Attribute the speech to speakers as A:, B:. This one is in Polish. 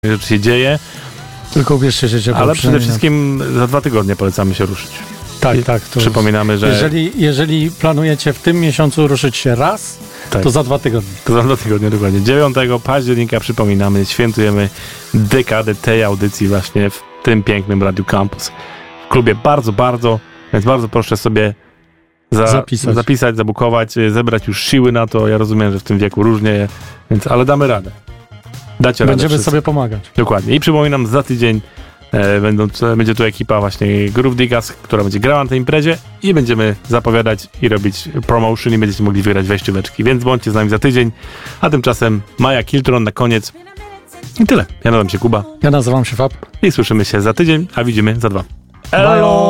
A: rzeczy się dzieje.
B: Tylko ubierzcie się ciepło.
A: Ale przede wszystkim za 2 tygodnie polecamy się ruszyć.
B: Tak. To
A: przypominamy, że...
B: Jeżeli planujecie w tym miesiącu ruszyć się raz,
A: tak,
B: to za 2 tygodnie.
A: To za 2 tygodnie, dokładnie. 9 października, przypominamy, świętujemy dekadę tej audycji właśnie w tym pięknym Radiu Campus. W klubie więc bardzo proszę sobie zapisać, zabukować, zebrać już siły na to. Ja rozumiem, że w tym wieku różnie, ale damy radę. Dacie radę.
B: Będziemy sobie pomagać.
A: Dokładnie. I przypominam, za tydzień będzie tu ekipa właśnie Groove Diggaz, która będzie grała na tej imprezie i będziemy zapowiadać i robić promotion i będziecie mogli wygrać wejścióweczki, więc bądźcie z nami za tydzień, a tymczasem Maja Kiltron na koniec i tyle. Ja nazywam się Kuba.
B: Ja nazywam się Fab.
A: I słyszymy się za tydzień, a widzimy za 2.
B: Elo!